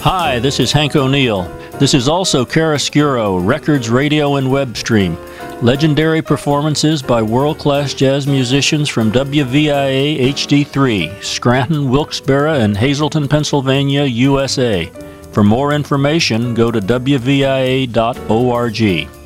Hi, this is Hank O'Neill. This is also Chiaroscuro, Records, Radio, and Web Stream. Legendary performances by world-class jazz musicians from WVIA HD3, Scranton, Wilkes-Barre, and Hazleton, Pennsylvania, USA. For more information, go to WVIA.org.